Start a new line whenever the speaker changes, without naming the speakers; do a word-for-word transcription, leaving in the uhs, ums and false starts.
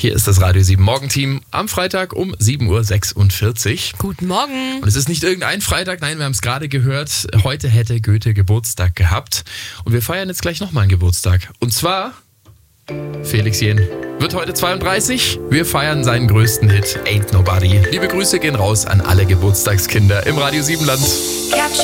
Hier ist das Radio sieben Morgenteam am Freitag um sieben Uhr sechsundvierzig.
Guten Morgen.
Und es ist nicht irgendein Freitag, nein, wir haben es gerade gehört. Heute hätte Goethe Geburtstag gehabt. Und wir feiern jetzt gleich nochmal einen Geburtstag. Und zwar Felix Jähn wird heute zweiunddreißig. Wir feiern seinen größten Hit, Ain't Nobody. Liebe Grüße gehen raus an alle Geburtstagskinder im Radio sieben Land.